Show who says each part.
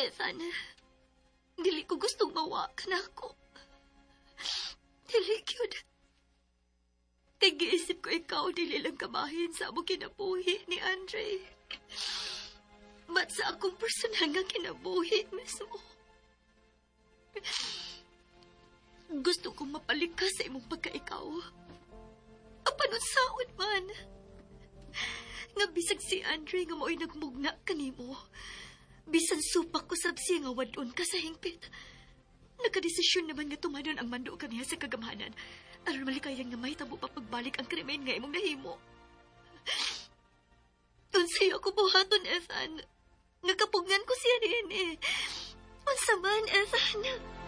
Speaker 1: Ethan, dili ko gustong mawa ka na ako. Dili yun. Kay giisip ko ikaw, dili lang kamahin sa among kinabuhi ni Andre. But sa akong personal nga kinabuhi mismo. Gusto kong mapalikas sa imong pagkaikaw. Apanunsaon man. Nga bisag si Andre nga mo'y nagmugna kanimo. Bisan supak ko sab siya nga wadon ka sa hingpit. Nagkadesisyon naman nga tumadon ang mando kaniya sa kagamanan. Aron malikayan nga may tabo pa pagbalik ang krimen nga imong nahimo. Unsay ako buhaton, Ethan. Nagkapugnan ko siya rin eh. Unsa man, Ethan.